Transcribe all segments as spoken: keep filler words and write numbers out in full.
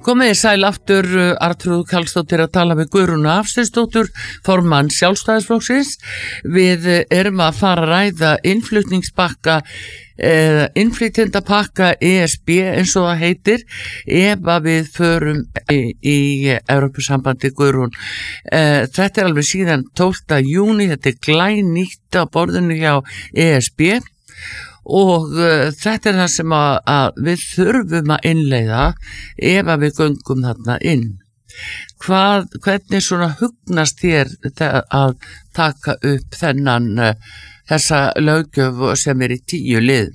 Komið sæl aftur, Arnþrúður Karlsdóttir að tala við Guðrúnu Hafsteinsdóttur, formann Sjálfstæðisflokksins. Við erum að fara að ræða innflutningspakka, eh, innflytjendapakka E S B eins og það heitir, ef að við förum í, í Evrópusambandi. Guðrún. Eh, þetta er alveg síðan tólfta júní, þetta er glænýtt á borðinu hjá E S B. Og uh, þetta er það sem að, að við þurfum að innleiða ef að við göngum þarna inn. Hvað, hvernig svona hugnast þér að taka upp þennan uh, þessa löggjöf sem er í tíu lið?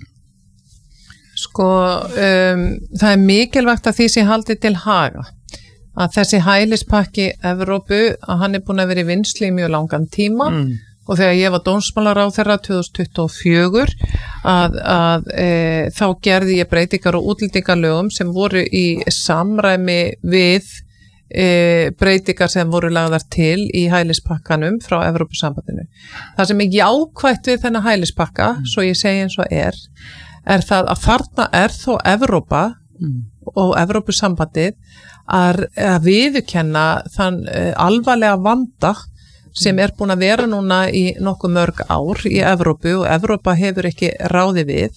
Sko, um, það er mikilvægt að því sem haldið til haga. Að þessi hælispakki Evrópu, að hann er búin að vera í vinnslu í mjög langan tíma. Mm. Og þegar ég var dómsmálaráðherra tvö þúsund tuttugu og fjögur að, að e, þá gerði ég breytingar og útlendingalögum sem voru í samræmi við e, breytingar sem voru lagðar til í hælispakkanum frá Evrópusambandinu. Það sem er jákvætt við þennan hælispakka, mm. svo ég segi eins og er, er það að þarna er þó Evrópa mm. og Evrópusambandið að, að viðurkenna þann e, alvarlega vanda sem er búin að vera núna í nokkuð mörg ár í Evrópu og Evrópa hefur ekki ráði við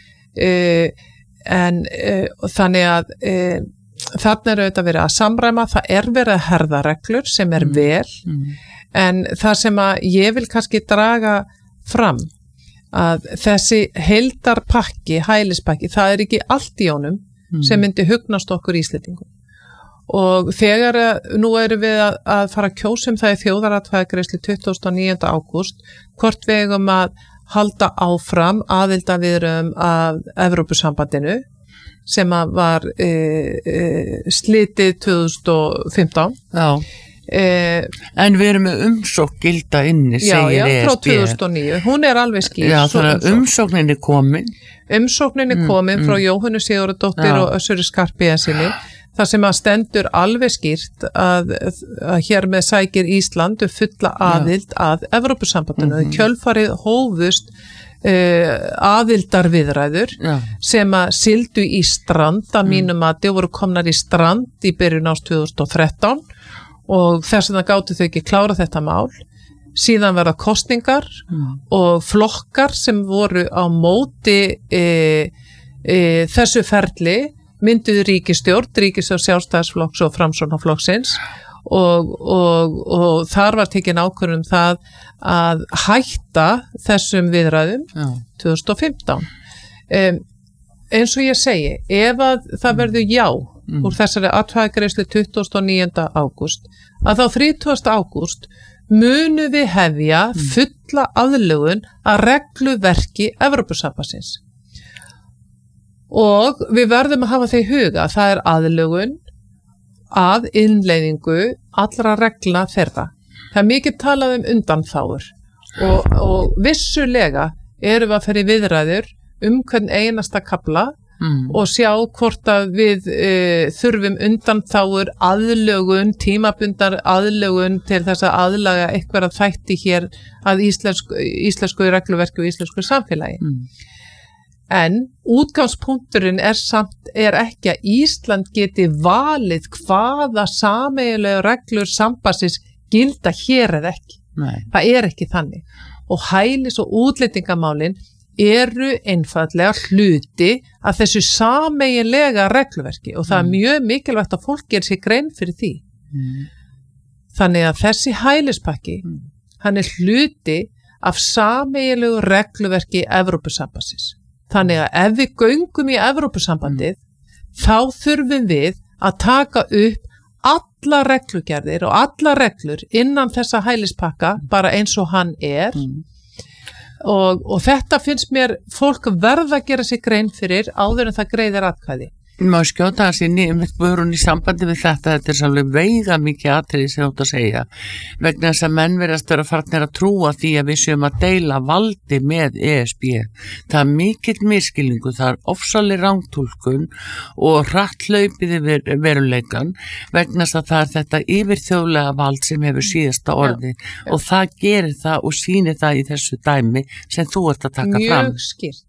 uh, en uh, þannig að uh, þarna er auðvitað verið að samræma, það er verið að herða reglur sem er mm. vel mm. en það sem að ég vil kannski draga fram að þessi heildarpakki, hælispakki, það er ekki allt í honum mm. sem myndi hugnast okkur Íslendingum. Og þegar nú erum við að, að fara að kjósa um það í þjóðaratkvæðagreiðslu tuttugasta og níunda ágúst, hvort við eigum að halda áfram aðildarviðræðum af Evrópusambandinu sem að var e, e, slitið tvö þúsund og fimmtán. Já. E, en við erum með umsókn gilda inni, segir E S B. Já, já, frá tvö þúsund og níu. Hún er alveg skýr. Já, þannig að umsóknin er komin. Umsóknin er komin mm, frá mm. Jóhönnu Sigurðardóttir og Össuri Skarphéðinssyni. Það sem að stendur alveg skýrt að, að hér með sækir Ísland fulla aðild Já. Að Evrópusambandinu. Mm-hmm. Kjölfarið hófust uh, aðildarviðræður Já. Sem að sildu í strand að mm. mínum að þau voru komnar í strand í byrjun árs tvö þúsund og þrettán og þess vegna gátu þau ekki klára þetta mál. Síðan verða kosningar mm. og flokkar sem voru á móti uh, uh, þessu ferli mynduðu ríkisstjórn, ríkisstjórn Sjálfstæðisflokks og Framsóknarflokksins og, og, og þar var tekin ákvörðun um það að hætta þessum viðræðum Já. tvö þúsund og fimmtán. Um, eins og ég segi, ef að það verður já mm. úr þessari atkvæðagreiðslu tuttugasta og níunda ágúst, að þá þrítugasta ágúst munu við hefja mm. fulla aðlögun að regluverki Evrópusambandsins. Og við verðum að hafa þeir huga, það er aðlögun að innleiðingu allra reglna þeirra. Það er mikið talað um undanþágur og, og vissulega erum við að fara í viðræður um hvern einasta kafla mm. og sjá hvort að við e, þurfum undanþágur, aðlögun, tímabundar aðlögun til þess að aðlaga eitthvað þætti hér að íslensku, íslensku regluverki og íslensku samfélagi. Mm. En útgangspunkturinn er samt er ekki að Ísland geti valið hvaða sameiginlegu reglur sambandsins gilda hér eða ekki. Nei. Það er ekki þannig. Og hælis- og útlendingamálin eru einfaldlega hluti af þessu sameiginlega regluverki og það mm. er mjög mikilvægt að fólk gerir sér grein fyrir því. Mm. Þannig að þessi hælispakki, mm. hann er hluti af sameiginlegu regluverki Evrópusambandsins. Þannig að ef við göngum í Evrópusambandið, mm. þá þurfum við að taka upp alla reglugerðir og alla reglur innan þessa hælispakka, bara eins og hann er. Mm. Og, og þetta finnst mér fólk verða að gera sig grein fyrir áður en það greiðir atkvæði. Má skjóta hans í nýjum börun í sambandi við þetta, þetta er svolítið veiga mikið atriði sem þú átt að segja, vegna þess að menn verðast vera farnir að trúa því að við séum að deila valdi með E S B. Það er mikill misskilningu, það er ofsaleg rángtúlkun og hratt hlaupið yfir veruleikan, vegna þess að það er þetta yfirþjóðlega vald sem hefur síðasta orði já, já. Og það gerir það og sýnir það í þessu dæmi sem þú ert að taka Mjög fram. Mjög skýrt.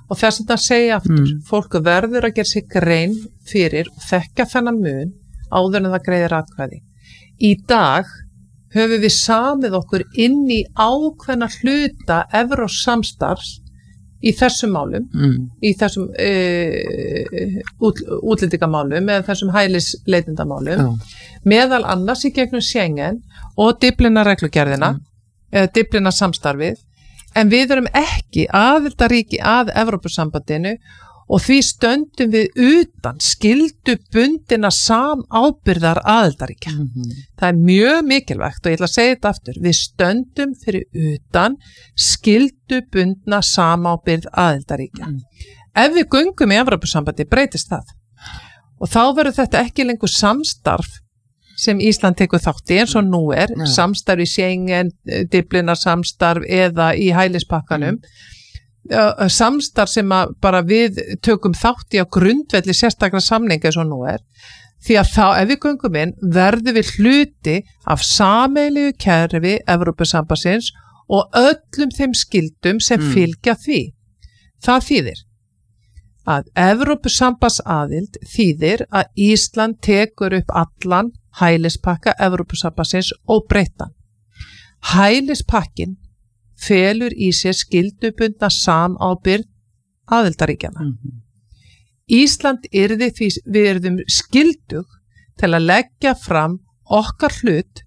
og þess að það segja aftur, Mm. fólk verður að gera sig grein fyrir og þekka þennan mun áður en það greiðir atkvæði. Í dag höfum við samið okkur inn í ákveðna hluta Evróps samstarfs í þessum málum, mm. í þessum uh, út, útlendingamálum eða þessum hælisleitendamálum, Já. meðal annars í gegnum Schengen og Dyflinnar-reglugerðina, mm. eða Dyflinnar-samstarfið, en við erum ekki aðildarríki að Evrópusambandinu og því stöndum við utan skyldubundina samábyrgðar aðildarríkja. Mm-hmm. Það er mjög mikilvægt og ég ætla að segja þetta aftur, við stöndum fyrir utan skyldubundna samábyrgð aðildarríkja. Mm. Ef við göngum í Evrópusambandi breytist það og þá verður þetta ekki lengur samstarf sem Ísland tekur þátt í eins og nú er, ja. samstarf í Schengen, Dyflinnar samstarf eða í hælispakkanum, mm. samstarf sem að bara við tökum þátt í á grundvelli sérstakra samninga eins og nú er, því að þá ef við göngum inn verðum við hluti af sameiginlegu kerfi Evrópusambandsins og öllum þeim skyldum sem mm. fylgja því. Það þýðir að Evrópusambandsaðild þýðir að Ísland tekur upp allan hælispakka Evrópusambandsins og breytan. Hælispakkin felur í sér skyldubundna samábyrgð aðildarríkjanna. Mm-hmm. Ísland yrði því við erum skyldug til að leggja fram okkar hlut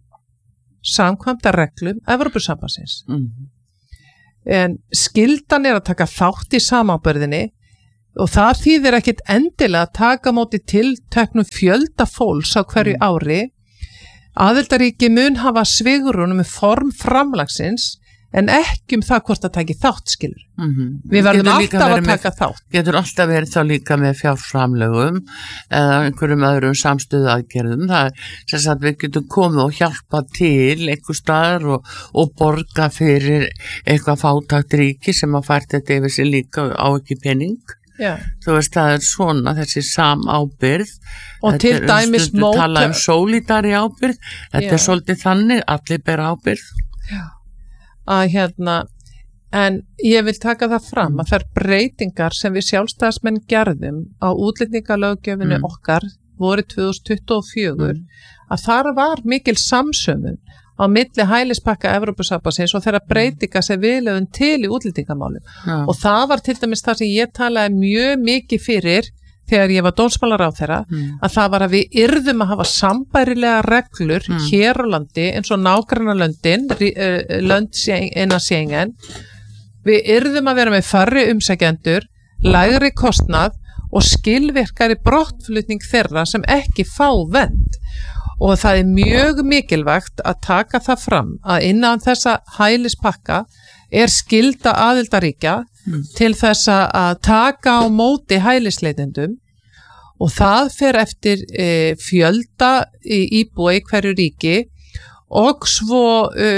samkvæmt að reglum Evrópusambandsins. Mm-hmm. En skyldan er að taka þátt í samábyrgðinni og það þýðir ekkit endilega að taka móti tilteknum fjölda fólks á hverju ári. Aðildarríki mun hafa svigrúm með form framlagsins en ekki um það hvort að taki þátt skilur. Mm-hmm. Við verðum alltaf að taka með, þátt. Getur alltaf verið þá líka með fjárframlögum eða einhverjum öðrum samstöðu aðgerðum. Það er sem sagt við getum komið og hjálpa til einhver staðar og, og borga fyrir eitthvað fátækt ríki sem að fært þetta yfir sig líka á ekki pening. Já. Þú veist, það er svona þessi samábyrgð og til dæmis móta tala um sólidari ábyrgð þetta Já. Er svolítið þannig, allir bera ábyrgð. Já, að hérna en ég vil taka það fram mm. að þær breytingar sem við sjálfstæðismenn gerðum á útlendingalöggjöfinu mm. okkar voru tvö þúsund tuttugu og fjögur mm. að þar var mikil samsömun á milli hælispakka Evrópusambandsins og þeirra breytinga sem við lögum til í útlendingamálum. Ja. Og það var til dæmis það sem ég talaði mjög mikið fyrir þegar ég var dómsmálaráðherra, mm. að það var að við yrðum að hafa sambærilega reglur mm. hér á landi eins og nágrannalöndin, lönd innan Schengen. Við yrðum að vera með færri umsækjendur, lægri kostnað og skilvirkari brottflutning þeirra sem ekki fá vernd. Og það er mjög mikilvægt að taka það fram að innan þessa hælispakka er skylda aðildarríkja mm. til þess að taka á móti hælisleitendum og það fer eftir e, fjölda íbúa í hverju ríki og svo e,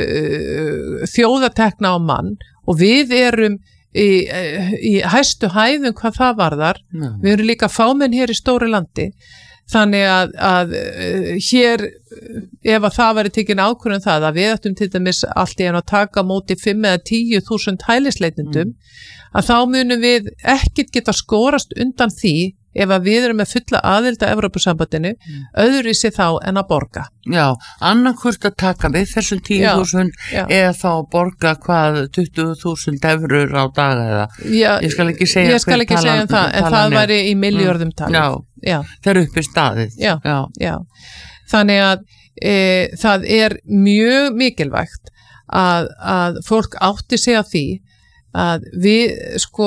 þjóðatekna á mann og við erum í, í hæstu hæðum hvað það varðar. Mm. Við erum líka fámenn hér í stóru landi. Þannig að, að hér, ef að það væri tekin ákvörðun það að við ættum til dæmis allt í einu að taka móti fimm eða tíu þúsund hælisleitendum, mm. að þá munum við ekkit geta skorast undan því ef að við erum með fulla aðild að Evrópusambandinu, mm. öðruvísi þá en að borga. Já, annarkvort að taka við þessum tíu þúsund eða þá borga hvað tuttugu þúsund eurur á dag eða. Já, ég skal ekki segja, ég skal ekki segja um það, en það væri í milljörðum tali. Já, já. Það er upp í staðið. Já, já. já. Þannig að e, það er mjög mikilvægt að, að fólk átti sig á því að við sko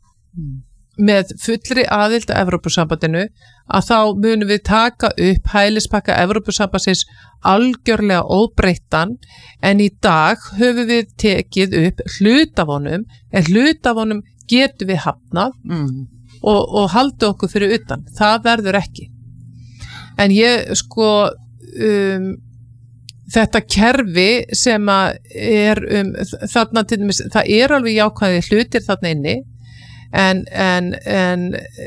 með fullri aðild að Evrópusambandinu að þá munum við taka upp hælispakka Evrópusambandsins algjörlega óbreyttan en í dag höfum við tekið upp hlutavonum en hlutavonum getum við hafnað mm. og, og halda okkur fyrir utan. Það verður ekki. En ég sko um, þetta kerfi sem að er um þarna til dæmis, það er alveg jákvæði hlutir þarna inni en, en, en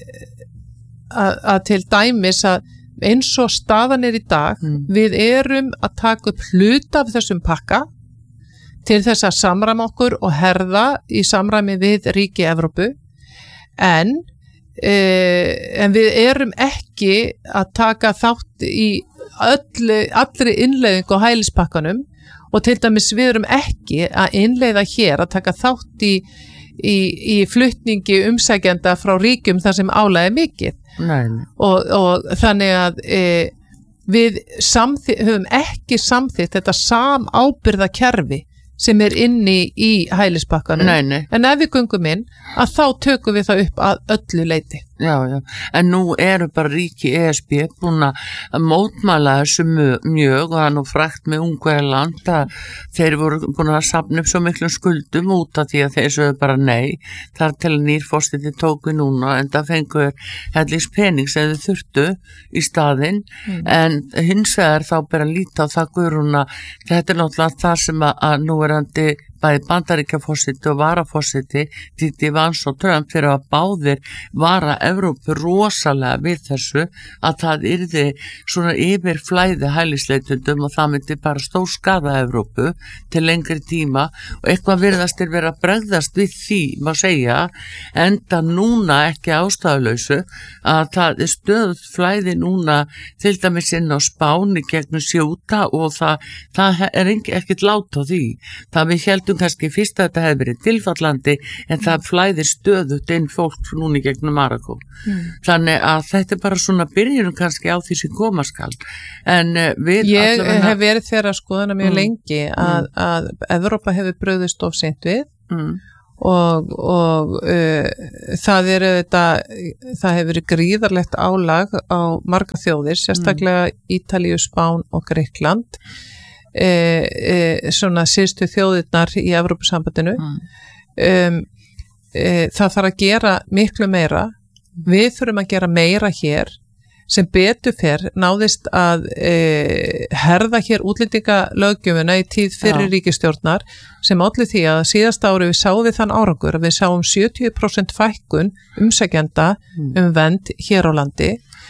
að, að til dæmis að eins og staðan er í dag mm. við erum að taka upp hluta af þessum pakka til þess að samræma okkur og herða í samræmi við ríki Evrópu en, eh, en við erum ekki að taka þátt í öllu, allri innleiðingu á hælispakkanum og til dæmis við erum ekki að innleiða hér að taka þátt í, í, í flutningi umsækjenda frá ríkjum þar sem álæði mikið. Nei. Og, og þannig að e, við samþi, höfum ekki samþýtt þetta samábyrða kerfi sem er inni í hælispakkanum. Nei, nei. En ef við göngum inn að þá tökum við það upp að öllu leyti. Já, já, en nú eru bara ríki E S B búin að mótmæla þessu mjög og það er nú frægt með Ungverjaland að þeir voru búin að safna upp svo miklum skuldum út af því að þeir sögðu bara nei, þar til nýr forseti tóku núna en það fengur hellings pening sem þau þurftu í staðinn mm. en hins vegar þá bara líta á það Guðrúna, þetta er náttúrulega það sem að, að núverandi bæði Bandaríkjaforseti og varaforseti Didi Vance og Trump fyrir að báðir vara Evrópu rosalega við þessu að það yrði svona yfir flæði hælisleitundum og það myndi bara stór skada Evrópu til lengri tíma og eitthvað virðast er verið að bregðast við því, má segja, enda núna ekki ástæðulausu að það er stöð flæði núna til dæmis inn á Spáni gegnum Sjúta og það, það er ekkert lát á því. Það við heldum kannski fyrst að þetta hefði verið tilfallandi en það flæðir stöðut inn fólk núna í gegnum Marakó. Mm. Þannig að þetta er bara svona byrjunum kannski á því sem koma skal. En við Ég allavega... hef verið þeirra skoðuna mjög mm. lengi að, mm. að Evrópa hefur brugðist of seint við mm. og, og uh, það er þetta, það hefur verið gríðarlegt álag á marga þjóðir, sérstaklega mm. Ítalíu, Spán og Grikkland. E, e, svona síðustu þjóðirnar í Evrópusambandinu mm. um, e, það þarf að gera miklu meira við þurfum að gera meira hér sem betur fer náðist að e, herða hér útlendingalöggjöfuna í tíð fyrir ja. ríkisstjórnar sem olli því að síðasta ári við sáum við þann árangur að við sáum sjötíu prósent fækkun umsækjenda mm. um vernd hér á landi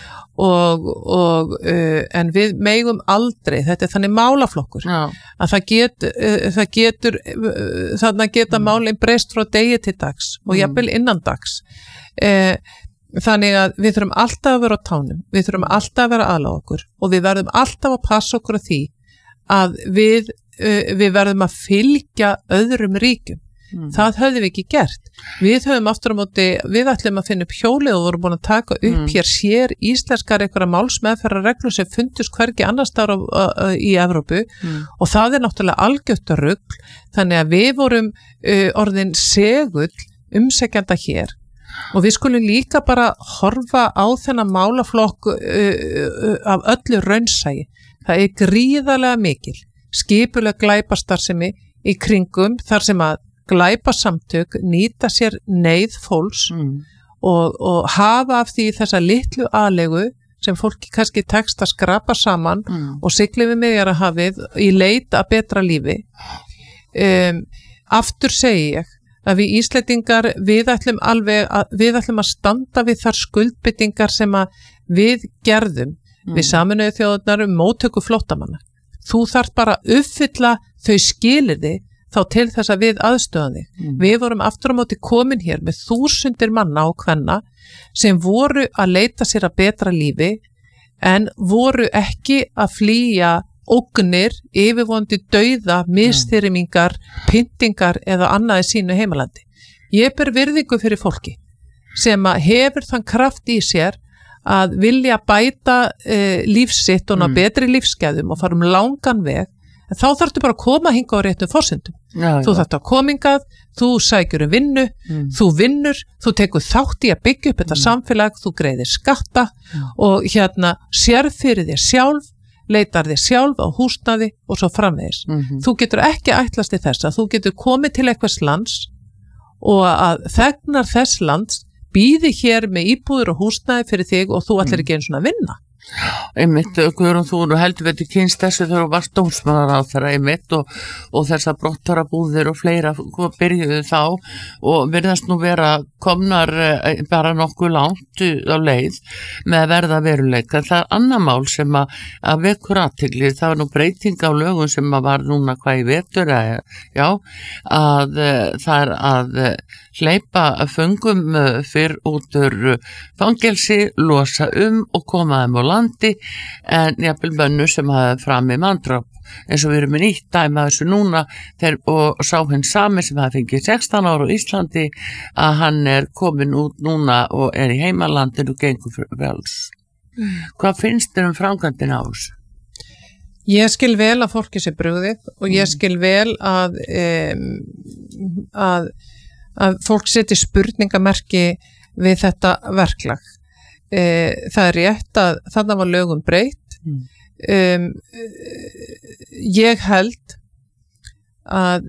og, og uh, en við megum aldrei, þetta er þannig málaflokkur Já. að það, get, uh, það getur uh, þannig að geta mm. málin breyst frá degi til dags og mm. jafnvel innan dags uh, þannig að við þurfum alltaf að vera á tánum, við þurfum alltaf að vera aðláð okkur og við verðum alltaf að passa okkur á því að við, uh, við verðum að fylgja öðrum ríkjum Mm. Það höfðum við ekki gert. Við höfum aftur á móti, við ætlum að finna upp hjólið og vorum búin að taka upp mm. hér sér íslenskar einhverja málsmeðferðar reglur sem fundust hvergi annars staðar í Evrópu mm. og það er náttúrulega algjört rugl, þannig að við vorum uh, orðin segull umsækjanda hér og við skulum líka bara horfa á þennan málaflokk uh, uh, af öllu raunsæi. Það er gríðarlega mikil skipuleg glæpastarfsemi í kringum þar sem að glæpasamtök nýta sér neyð fólks mm. og, og hafa af því þessa litlu aðlegu sem fólki kannski tekst að skrapa saman mm. og sigli við Miðjarðarhafið í leit að betra lífi. Um, aftur segi ég að við Íslendingar við ætlum alveg að, við ætlum að standa við þar skuldbindingar sem að við gerðum mm. við Sameinuðu þjóðirnar um móttöku flóttamanna. Þú þarft bara að uppfylla þau skilyrði þá til þess að við aðstöðum þig. Mm. Við vorum aftur á móti komin hér með þúsundir manna og kvenna sem voru að leita sér að betra lífi en voru ekki að flýja ógnir, yfirvonandi dauða, misþyrmingar, pyntingar eða annað í sínu heimalandi. Ég ber virðingu fyrir fólki sem að hefur þann kraft í sér að vilja bæta e, lífsitt og ná mm. betri lífsgæðum og fara um langan veg. En þá þarftu bara að koma hinga á réttum forsendum. Já, þú þarftu að komingað, þú sækjur um vinnu, mm. þú vinnur, þú tekur þátt í að byggja upp þetta mm. samfélag, þú greiðir skatta mm. og hérna sérð fyrir þér sjálf, leitar þér sjálf á húsnæði og svo framvegis. Mm-hmm. Þú getur ekki ætlast í þess að þú getur komið til einhvers lands og að þegnar þess lands býði hér með íbúður og húsnæði fyrir þig og þú ætlir ekki einu svona að vinna. Einmitt, Guðrún, þú nú heldur veitur kynst þessu þegar þú varst dómsmálaráðherra einmitt og, og þessar brottarabúðir og fleira byrjuðu þá og virðast nú vera komnar bara nokkuð langt á leið með að verða veruleika. Það er annað mál sem að, að vekur athygli, það var nú breyting á lögum sem að var núna hvað í vetur að, já, að það er að hleypa föngum fyrr út úr fangelsi, losa um og koma þeim á landi en jafnvel mönnu sem hafa fram í manndráp eins og við erum með nýtt dæmi að þessu núna þeir, og sá hinn sami sem hafa fengið sextán ára á Íslandi að hann er komin út núna og er í heimalandinu og gengur frjáls. Mm. Hvað finnst þér um framkvæmdina á þessu? Ég skil vel að fólki sé brugðið og ég skil vel að um, að, að fólk seti spurningamerki við þetta verklag. E, það er rétt að þarna var lögum breytt. Mm. Um, ég held að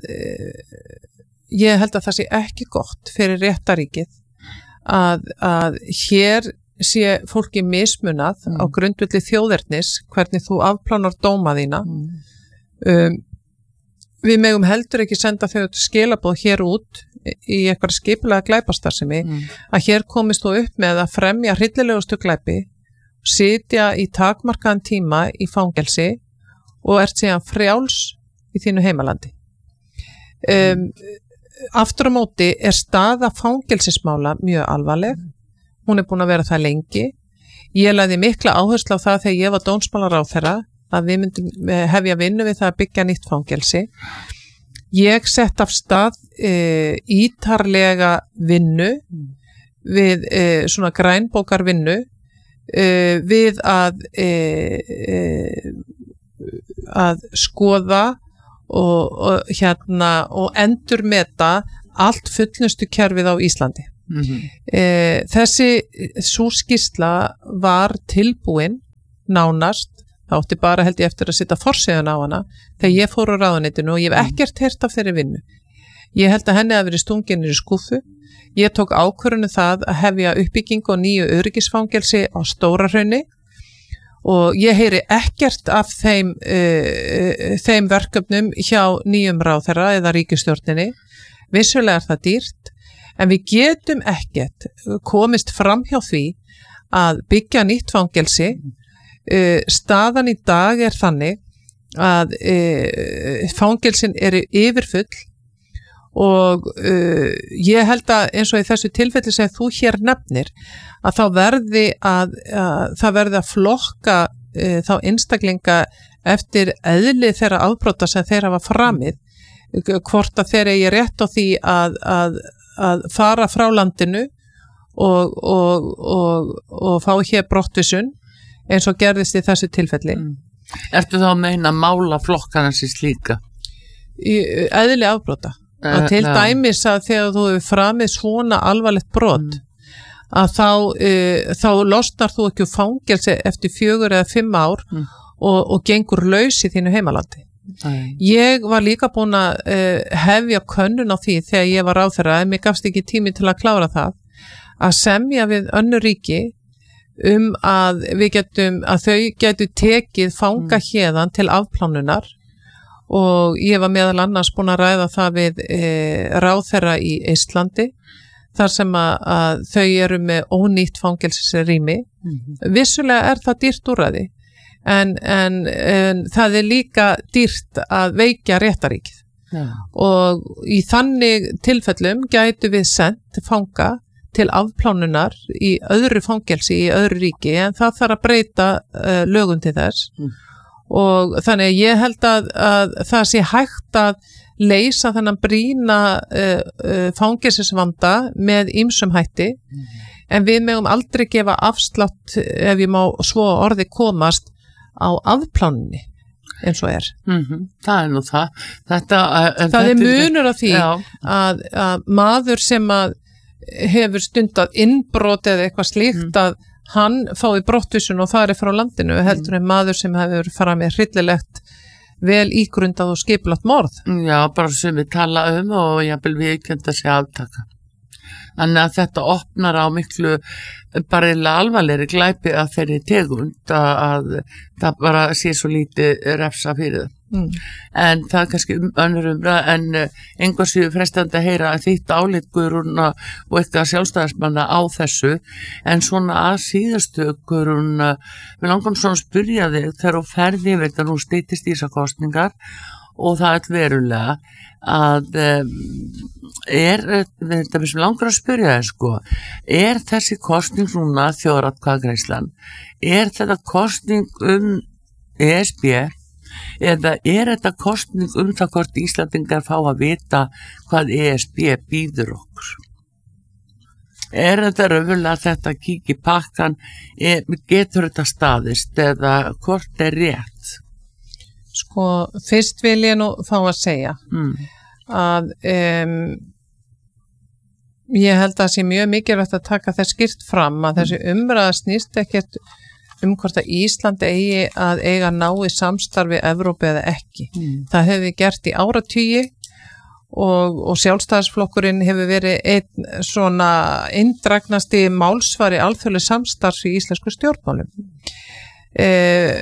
ég held að það sé ekki gott fyrir réttaríkið að, að hér sé fólki mismunað mm. á grundvelli þjóðernis hvernig þú afplánar dóma þína. Mm. Um, við megum heldur ekki senda þau skilaboð hér út í eitthvað skipulega glæpastarfsemi mm. að hér komist þú upp með að fremja hryllilegustu glæpi, sitja í takmarkaðan tíma í fangelsi og ert síðan frjáls í þínu heimalandi. Um, aftur á móti er staða fangelsismála mjög alvarleg. Hún er búin að vera það lengi. Ég lagði mikla áherslu á það þegar ég var dómsmálaráðherra að við myndum hefja vinnu við það að byggja nýtt fangelsi. Ég sett af stað e, ítarlega vinnu við e, svona grænbókar vinnu e, við að e, e, að skoða og, og hérna og endurmeta allt fullnustu kerfið á Íslandi. Mm-hmm. e, þessi sú skýrsla var tilbúin nánast, það átti bara held ég eftir að setja forsíðan á hana þegar ég fór á ráðuneytinu og ég hef ekkert heyrt af þeirri vinnu. Ég held að henni hafi verið stungin í skúffu. Ég tók ákvörðun það að hefja uppbyggingu og nýju öryggisfangelsi á Stórahrauni og ég heyri ekkert af þeim, uh, þeim verkefnum hjá nýjum ráðherra eða ríkisstjórninni. Vissulega er það dýrt, en við getum ekkert komist fram hjá því að byggja nýtt fangelsi. Uh, staðan í dag er þannig að uh, fangelsin eru yfirfull og uh, ég held að eins og í þessu tilfelli sem þú hér nefnir að þá verði að, að það verði að flokka uh, þá einstaklinga eftir eðli þeirra afbrota sem þeir hafa framið, hvort að þeir eigi rétt á því að, að, að fara frá landinu og, og, og, og fá hér brottvísun eins og gerðist í þessu tilfelli. Mm. Ertu þá að meina mála flokkana sér slíka? Í eðli afbrota. Uh, að til ja. dæmis að þegar þú hefur framið svona alvarlegt brot mm. að þá, uh, þá losnar þú ekki úr fangelsi eftir fjögur eða fimm ár mm. og, og gengur laus í þínu heimalandi. Mm. Ég var líka búin að uh, hefja könnun á því þegar ég var ráðherra, en mér gafst ekki tími til að klára það, að semja við önnur ríki um að við getum, að þau getur tekið fanga mm. héðan til afplánunar og ég var meðal annars búin að ræða það við e, ráðherra í Íslandi þar sem að, að þau eru með ónýtt fangelsisrými. Mm-hmm. Vissulega er það dýrt úrræði en, en, en það er líka dýrt að veikja réttaríkið. Ja. Og í þannig tilfellum gætu við sendt fanga til afplánunar í öðru fangelsi í öðru ríki, en það þarf að breyta uh, lögum til þess. Mm. Og þannig að ég held að, að það sé hægt að leysa þennan brýna uh, uh, fangelsisvanda með ýmsum hætti, mm. en við megum aldrei gefa afslátt, ef ég má svo orði komast, á afplánunni eins og er. Mm-hmm. Það er nú það. Þetta, uh, það er munur á því að, að maður sem að hefur stundað innbrot eða eitthvað slíkt mm. að hann fái brottvísun og það er frá landinu heldur en maður sem hefur farað með hryllilegt vel ígrundað og skipulagt morð. Já, bara sem við tala um og jafnvel við ekki enda sé aftaka. Þannig að þetta opnar á miklu bara alvarlegri glæpi að þeirri tegund að það bara sé svo lítið refsa fyrir það. Mm. En það er kannski önnur umræða en einhversið frestandi að heyra að þitt álit Guðrún og eitthvað sjálfstæðismanna á þessu en svona að síðastu Guðrún við langar svona spyrja þig þegar þú ferði yfir þetta nú styttist í þessar kosningar og það er verulega að er þetta við sem langar að spyrja þig sko er þessi kosning núna þjóðaratkvæðagreiðslan er þetta kosning um E S B eða er þetta kosning um það hvort Íslandingar fá að vita hvað E S B býður okkur er þetta raunverulega þetta kíki pakkan er, getur þetta staðist eða hvort er rétt sko fyrst vil ég nú fá að segja mm. að um, ég held að það sé mjög mikilvægt að taka þess skýrt fram að þessi umræða snýst ekkert um hvort að Ísland eigi að eiga nái samstarfi Evrópu eða ekki. Mm. Það hefur við gert í áratugi og, og sjálfstæðisflokkurinn hefur verið einn svona inndragnasti málsvari alþjóðlegu samstarfs í íslensku stjórnmálum. Eh,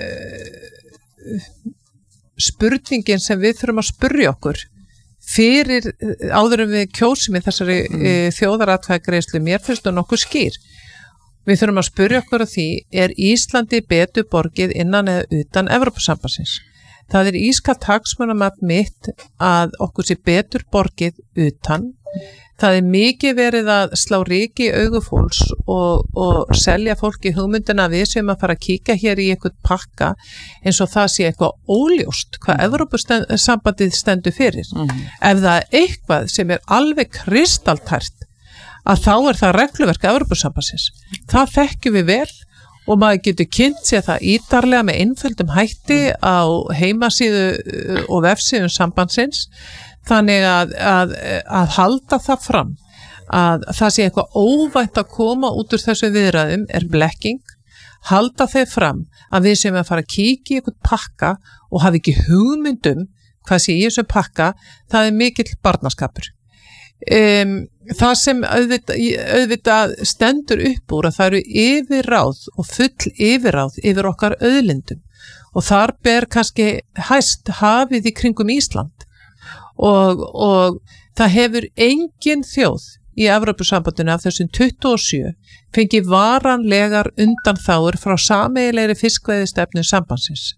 spurningin sem við þurfum að spyrja okkur fyrir áður en við kjósum í þessari mm. eh, þjóðaratkvæðagreiðslu, mér finnst það nokkuð skýr. Við þurfum að spyrja okkur á því, er Íslandi betur borgið innan eða utan Evrópusambandsins? Það er ískalt hagsmunamat mitt að okkur sé betur borgið utan. Það er mikið verið að slá ryki í augu fólks og, og selja fólki hugmyndina við sem að fara að kíka hér í eitthvað pakka eins og það sé eitthvað óljóst hvað Evrópusambandið stendur fyrir. Mm-hmm. Ef það er eitthvað sem er alveg kristaltært að þá er það regluverk Evrópusambandsins. Það þekkjum við vel og maður getur kynnt sér það ítarlega með einföldum hætti á heimasíðu og vefsíðum sambandsins þannig að, að, að halda það fram að það sé eitthvað óvænt að koma út úr þessu viðræðum er blekking, halda þeir fram að við sem að fara að kíkja í eitthvað pakka og hafa ekki hugmyndum hvað sé í þessu pakka, það er mikill barnaskapur. Um, það sem auðvitað, auðvitað stendur upp úr að það eru yfirráð og full yfirráð yfir okkar auðlindum og þar ber kannski hæst hafið í kringum Ísland og, og það hefur engin þjóð í Evrópusambandinu af þessum tuttugu og sjö fengið varanlegar undanþágur frá sameiginlegri fiskveiðistefnu sambandsins.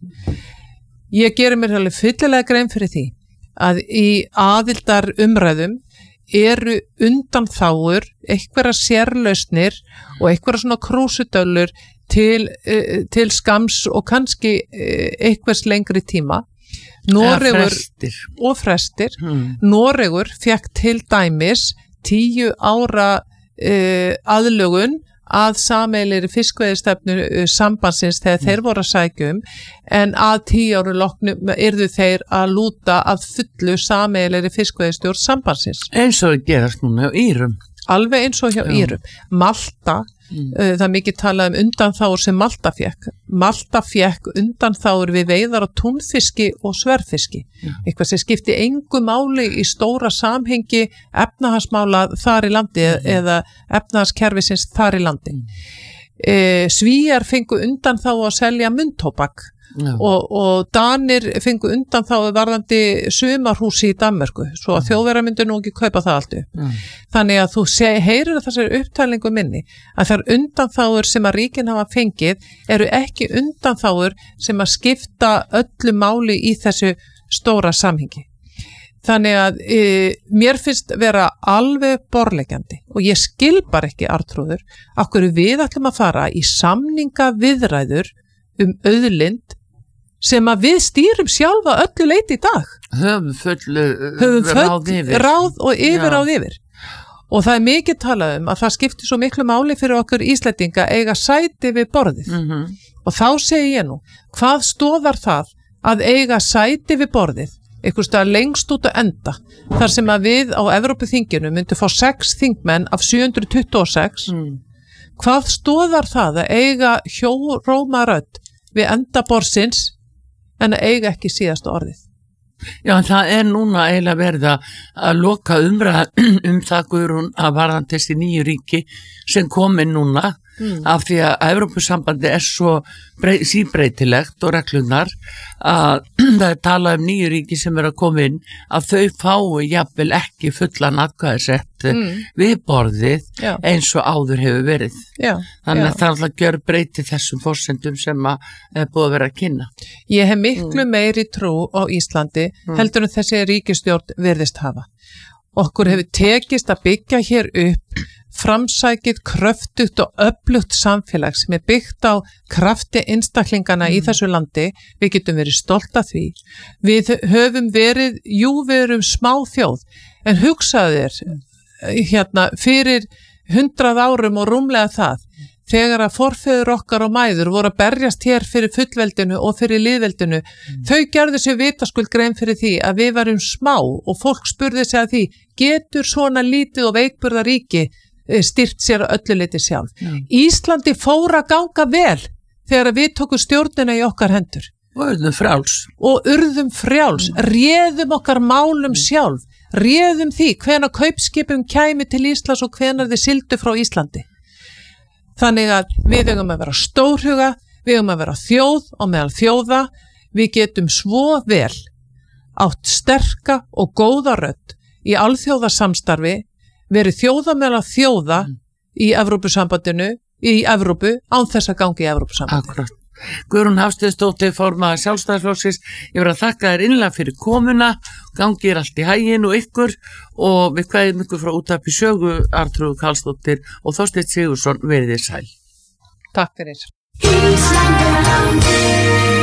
Ég gerir mér alveg fyllilega grein fyrir því að í aðildar umræðum eru undanþágur, einhverja sérlausnir og einhverja svona krúsudöllur til, til skams og kannski einhvers lengri tíma. Noregur frestir. og frestir. Hmm. Noregur fekk til dæmis tíu ára uh, aðlögun að sameiginlegri fiskveiðistefnu uh, sambandsins þegar mm. þeir voru að sækja um en að tíu ára loknum yrðu þeir að lúta að fullu sameiginlegri fiskveiðistjórn sambandsins. Eins og það gerast núna hjá Írum. Alveg eins og hjá Já. Írum. Malta, mm. uh, það er mikið talað um undanþágur sem Malta fekk. Malta fekk undanþágur við veiðar á túnfiski og sverðfiski. Mm. Eitthvað sem skipti engu máli í stóra samhengi efnahagsmála þar í landi mm. eða efnahagskerfisins þar í landi. Mm. Uh, Svíjar fengu undanþágu að selja munntóbak. No. Og, og Danir fengu undan þá varðandi sumarhúsi í Danmörku svo að mm. þjóðverðar myndu nú ekki kaupa það allt upp mm. þannig að þú seg, heyrir að þessari upptælingu minni að þær undanþágur sem að ríkin hafa fengið eru ekki undanþágur sem að skipta öllu máli í þessu stóra samhengi þannig að e, mér finnst vera alveg borleggjandi og ég skil bara ekki Arnþrúður af hverju við ætlum að fara í samninga viðræður um auðlind sem að við stýrum sjálfa öllu leiti í dag. Höfum full Höfum ráð yfir. Ráð og yfir ráð yfir. Og það er mikið talað um að það skiptir svo miklu máli fyrir okkur Íslendinga eiga sæti við borðið. Mm-hmm. Og þá segi ég nú, hvað stóðar það að eiga sæti við borðið, einhvers staðar lengst út að enda, þar sem að við á Evrópuþinginu myndum fá sex þingmenn af sjö hundruð tuttugu og sex. Mm. Hvað stóðar það að eiga hjóróma rödd við enda borðsins en að eiga ekki síðasta orðið. Já, en það er núna eiginlega verið að loka umræð um það Guðrún að varðandi þessi nýju ríki sem komin núna mm. af því að Evrópusambandi er svo brey, síbreytilegt og reglunar að það er talað um nýju ríki sem er að koma inn að þau fái jafnvel ekki fullan atkvæðisrétt mm. við borðið já. Eins og áður hefur verið. Já, þannig já. Að það er alltaf gjör breyti þessum forsendum sem að er búið að vera að kynna. Ég hef miklu mm. meiri trú á Íslandi mm. heldur en þessi ríkisstjórn virðist hafa. Okkur hefur tekist að byggja hér upp framsækið, kröftugt og öflugt samfélag sem er byggt á krafti einstaklingana mm. í þessu landi. Við getum verið stolt af því. Við höfum verið, jú við erum smá þjóð, en hugsaðu þér hérna fyrir hundrað árum og rúmlega það, þegar að forfeður okkar og mæður voru að berjast hér fyrir fullveldinu og fyrir lýðveldinu, mm. þau gerðu sér vitaskuld grein fyrir því að við varum smá og fólk spurði sig að því, getur svona lítið og veikburða ríki styrt sér að öllu leyti sjálf. Mm. Íslandi fór að ganga vel þegar við tókum stjórnina í okkar hendur. Og urðum frjáls. Og urðum frjáls, mm. réðum okkar málum mm. sjálf, réðum því hvenær kaupskipum kæmi til Íslands og hvenær þið sildu frá Íslandi. Þannig að við eigum að vera stórhuga, við eigum að vera þjóð og meðal þjóða, við getum svo vel átt sterka og góða rödd í alþjóðasamstarfi, verið þjóða meðal þjóða mm. í Evrópusambandinu, í Evrópu, án þess að gangi í Evrópusambandinu. Akkurat. Guðrún Hafsteinsdóttir, formaður Sjálfstæðisflokksins, ég verð að þakka þér innlega fyrir komuna, gangir allt í haginn og ykkur og við kveðum ykkur frá útvarpi Sögu, Arnþrúður Karlsdóttir og Þorsteinn Sigurðsson, verið þér sæl. Takk fyrir.